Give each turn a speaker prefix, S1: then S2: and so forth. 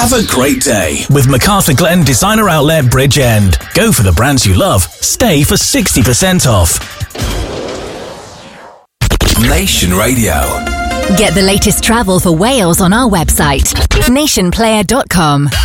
S1: Have a great day with MacArthur Glen Designer Outlet Bridgend. Go for the brands you love. Stay for 60% off.
S2: Nation Radio.
S3: Get the latest travel for Wales on our website, nationplayer.com.